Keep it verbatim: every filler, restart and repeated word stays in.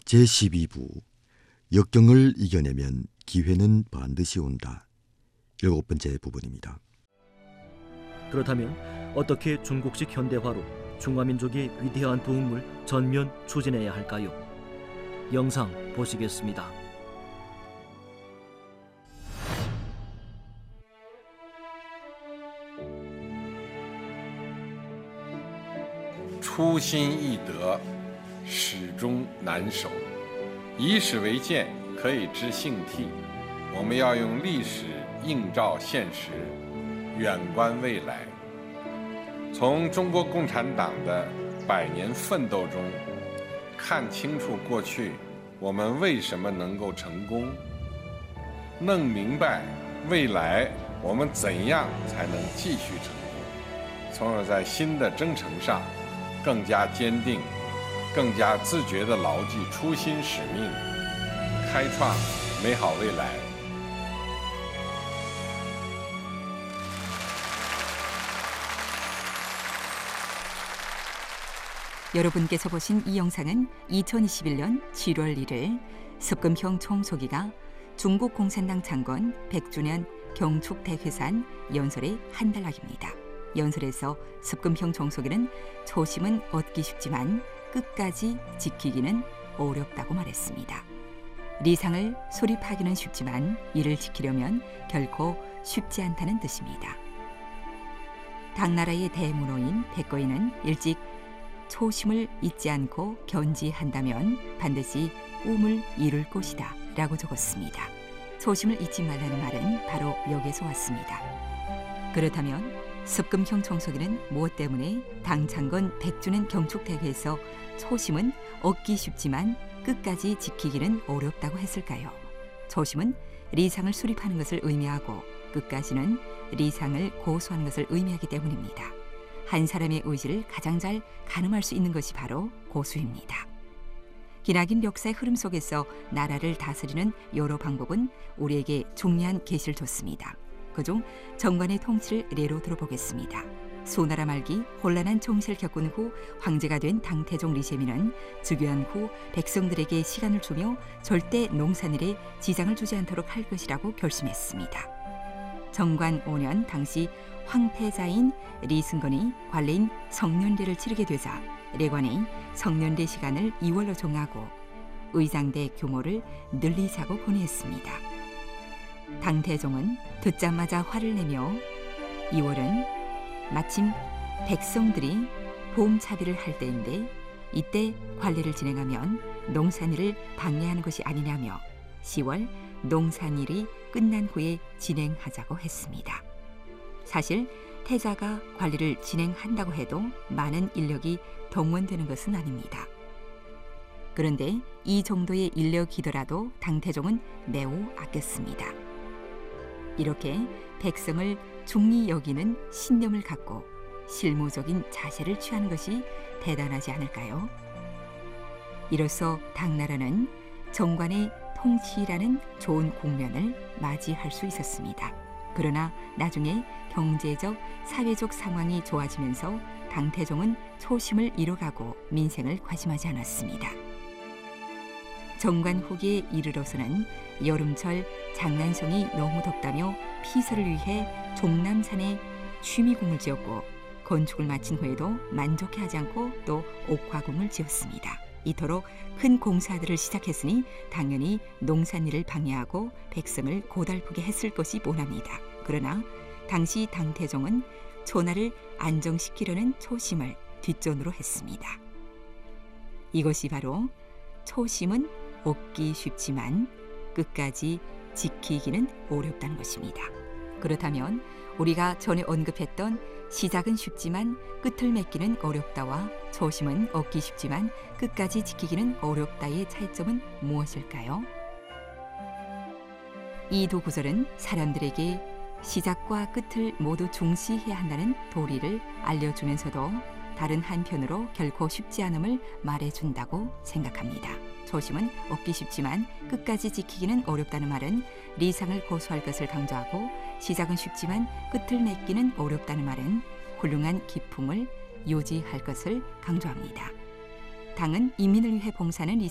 제십이 부 역경을 이겨내면 기회는 반드시 온다. 일곱 번째 부분입니다. 그렇다면 어떻게 중국식 현대화로 중화민족의 위대한 부흥을 전면 추진해야 할까요? 영상 보시겠습니다. 初心易得，始终难守。以史为鉴，可以知兴替。我们要用历史映照现实，远观未来。从中国共产党的百年奋斗中，看清楚过去我们为什么能够成功，弄明白未来我们怎样才能继续成功，从而在新的征程上更加坚定、更加自觉地牢记初心使命，开创美好未来。 여러분께서 보신 이 영상은 이천이십일 년 칠월 일일 습금형 총소기가 중국 공산당 창건 백 주년 경축대회산 연설의 한 단락입니다. 연설에서 습금형 총소기는 초심은 얻기 쉽지만 끝까지 지키기는 어렵다고 말했습니다. 리상을 수립하기는 쉽지만 이를 지키려면 결코 쉽지 않다는 뜻입니다. 당나라의 대문호인 백거인은 일찍 초심을 잊지 않고 견지한다면 반드시 꿈을 이룰 것이다 라고 적었습니다. 초심을 잊지 말라는 말은 바로 여기서 왔습니다. 그렇다면 습금형 총소기는 무엇 때문에 당 창건 백 주년 경축대회에서 초심은 얻기 쉽지만 끝까지 지키기는 어렵다고 했을까요? 초심은 리상을 수립하는 것을 의미하고 끝까지는 리상을 고수하는 것을 의미하기 때문입니다. 한 사람의 의지를 가장 잘 가늠할 수 있는 것이 바로 고수입니다. 기나긴 역사의 흐름 속에서 나라를 다스리는 여러 방법은 우리에게 중요한 계시를 줬습니다. 그중 정관의 통치를 예로 들어보겠습니다. 소나라 말기 혼란한 총세를 겪은 후 황제가 된 당태종 리세민은 즉위한 후 백성들에게 시간을 주며 절대 농산일에 지장을 주지 않도록 할 것이라고 결심했습니다. 정관 오 년 당시 황폐자인 리승건이 관례인 성년례를 치르게 되자 레관이 성년례 시간을 이월로 정하고 의장대 규모를 늘리자고 건의했습니다. 당태종은 듣자마자 화를 내며 이월은 마침 백성들이 봄차비를 할 때인데 이때 관례를 진행하면 농산일을 방해하는 것이 아니냐며 시월 농산일이 끝난 후에 진행하자고 했습니다. 사실 태자가 관리를 진행한다고 해도 많은 인력이 동원되는 것은 아닙니다. 그런데 이 정도의 인력이더라도 당태종은 매우 아꼈습니다. 이렇게 백성을 중히 여기는 신념을 갖고 실무적인 자세를 취하는 것이 대단하지 않을까요? 이로써 당나라는 정관의 통치라는 좋은 국면을 맞이할 수 있었습니다. 그러나 나중에 경제적, 사회적 상황이 좋아지면서 당태종은 초심을 잃어가고 민생을 관심하지 않았습니다. 정관 후기에 이르러서는 여름철 장난성이 너무 덥다며 피서를 위해 종남산에 취미궁을 지었고 건축을 마친 후에도 만족해하지 않고 또 옥화궁을 지었습니다. 이토록 큰 공사들을 시작했으니 당연히 농산일을 방해하고 백성을 고달프게 했을 것이 뻔합니다. 그러나 당시 당태종은 초나를 안정시키려는 초심을 뒷전으로 했습니다. 이것이 바로 초심은 얻기 쉽지만 끝까지 지키기는 어렵다는 것입니다. 그렇다면 우리가 전에 언급했던 시작은 쉽지만 끝을 맺기는 어렵다와 초심은 얻기 쉽지만 끝까지 지키기는 어렵다의 차이점은 무엇일까요? 이 두 구절은 사람들에게 시작과 끝을 모두 중시해야 한다는 도리를 알려주면서도 다른 한편으로 결코 쉽지 않음을 말해준다고 생각합니다. 초심은 얻기 쉽지만 끝까지 지키기는 어렵다는 말은 리상을 고수할 것을 강조하고 시작은 쉽지만 끝을 맺기는 어렵다는 말은 훌륭한 기풍을 유지할 것을 강조합니다. 당은 인민을 위해 봉사하는